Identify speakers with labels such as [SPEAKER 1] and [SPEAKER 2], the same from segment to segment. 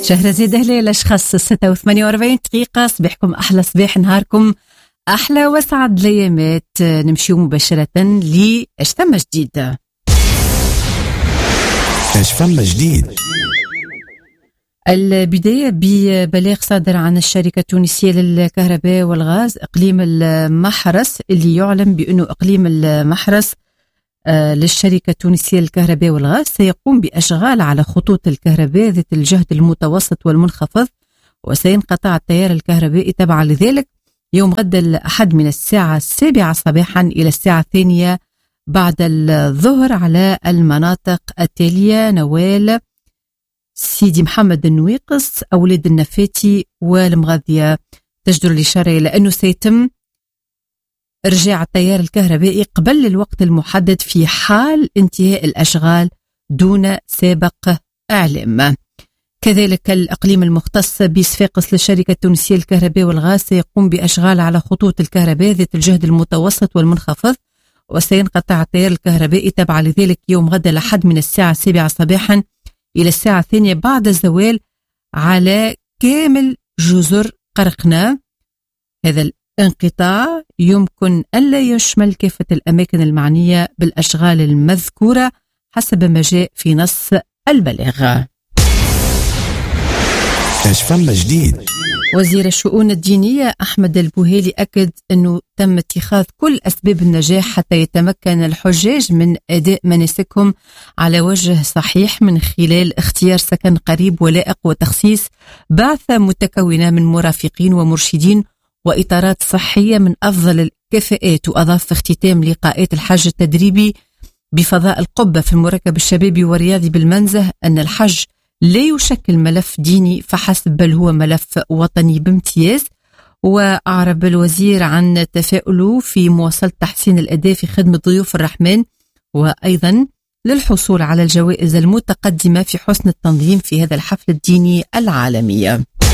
[SPEAKER 1] شهرزاد هلال أشخاص 46 دقيقة. صباحكم أحلى صباح، نهاركم أحلى وسعد الأيامات. نمشيو مباشرة لإيش ثم جديد.
[SPEAKER 2] إيش ثم جديد؟
[SPEAKER 1] البداية ببلاغ صادر عن الشركة التونسية للكهرباء والغاز إقليم المحرس، اللي يعلم بأنه إقليم المحرس للشركة التونسية للكهرباء والغاز سيقوم بأشغال على خطوط الكهرباء ذات الجهد المتوسط والمنخفض، وسينقطع التيار الكهربائي تبعا لذلك يوم غد الأحد من الساعة 7 صباحا إلى الساعة 2 بعد الظهر على المناطق التالية: نوال، سيدي محمد النويقص، أولاد النفاتي والمغذية. تجدر الإشارة إلى أنه سيتم إرجاع التيار الكهربائي قبل الوقت المحدد في حال انتهاء الأشغال دون سابق إعلام. كذلك الإقليم المختص بصفاقس للشركة التونسية للكهرباء والغاز سيقوم بأشغال على خطوط الكهرباء ذات الجهد المتوسط والمنخفض، وسينقطع التيار الكهربائي تبع لذلك يوم غد الأحد من الساعة 7 صباحا إلى الساعة 2 بعد الزوال على كامل جزر قرقنة. هذا الانقطاع يمكن ألا يشمل كافة الأماكن المعنية بالأشغال المذكورة حسب ما جاء في نص البلاغ.
[SPEAKER 2] إيش ثم جديد؟
[SPEAKER 1] وزير الشؤون الدينية أحمد البوهيلي أكد أنه تم اتخاذ كل أسباب النجاح حتى يتمكن الحجاج من أداء مناسكهم على وجه صحيح، من خلال اختيار سكن قريب ولائق وتخصيص بعثة متكونة من مرافقين ومرشدين وإطارات صحية من أفضل الكفاءات. وأضاف في اختتام لقاءات الحج التدريبي بفضاء القبة في المركب الشبابي والرياضي بالمنزه أن الحج لا يشكل ملف ديني فحسب، بل هو ملف وطني بامتياز. وأعرب الوزير عن تفاؤله في مواصلة تحسين الأداء في خدمة ضيوف الرحمن، وأيضا للحصول على الجوائز المتقدمة في حسن التنظيم في هذا الحفل الديني العالمي.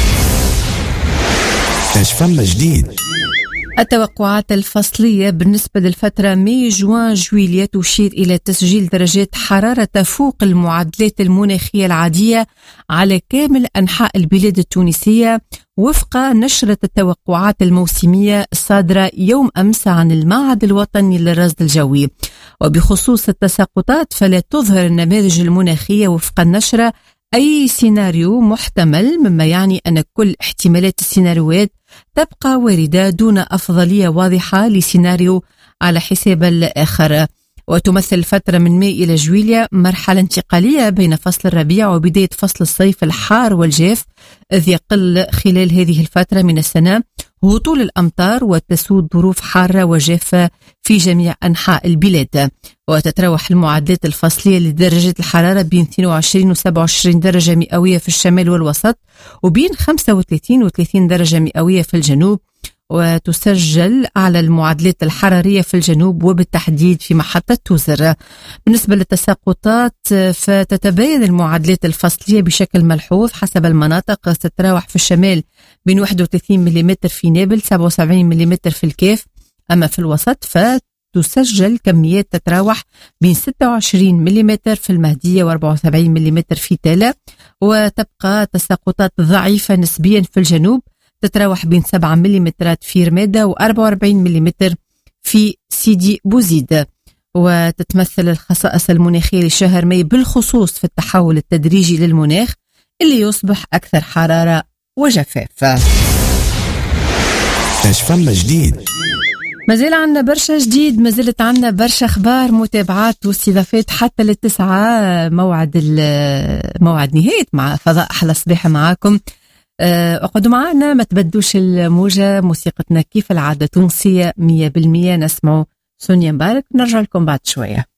[SPEAKER 2] إيش ثم جديد؟
[SPEAKER 1] التوقعات الفصلية بالنسبة للفترة ماي جوان جويلية تشير إلى تسجيل درجات حرارة تفوق المعدلات المناخية العادية على كامل أنحاء البلاد التونسية وفق نشرة التوقعات الموسمية الصادرة يوم أمس عن المعهد الوطني للرصد الجوي. وبخصوص التساقطات فلا تظهر النماذج المناخية وفق النشرة أي سيناريو محتمل، مما يعني أن كل احتمالات السيناريوهات تبقى واردة دون أفضلية واضحة لسيناريو على حساب الآخر. وتمثل الفترة من ماي إلى جويلية مرحلة انتقالية بين فصل الربيع وبداية فصل الصيف الحار والجاف، إذ يقل خلال هذه الفترة من السنة هطول الأمطار وتسود ظروف حارة وجافة في جميع أنحاء البلاد. وتتراوح المعدلات الفصلية لدرجة الحرارة بين 22 و 27 درجة مئوية في الشمال والوسط، وبين 35 و 30 درجة مئوية في الجنوب. وتسجل أعلى المعدلات الحرارية في الجنوب وبالتحديد في محطة توزر. بالنسبة للتساقطات فتتباين المعدلات الفصلية بشكل ملحوظ حسب المناطق، تتراوح في الشمال بين 31 ملم في نابل، 77 ملم في الكاف. أما في الوسط فتسجل كميات تتراوح بين 26 ملم في المهدية و74 ملم في تالا. وتبقى تساقطات ضعيفة نسبيا في الجنوب، تتراوح بين 7 ملم في رمادة و44 ملم في سيدي بوزيد. وتتمثل الخصائص المناخية لشهر ماي بالخصوص في التحول التدريجي للمناخ اللي يصبح أكثر حرارة وجفاف.
[SPEAKER 2] إيش ثم جديد؟
[SPEAKER 1] مازال عنا برشا جديد، مازالت عنا برشا أخبار، متابعات واستضافات حتى للتسعة، موعد نهاية مع فضاء أحلى صباح معاكم. اقعدوا معنا، ما تبدوش الموجة. موسيقتنا كيف العادة تونسية 100%. نسمعوا سونيا مبارك، نرجع لكم بعد شوية.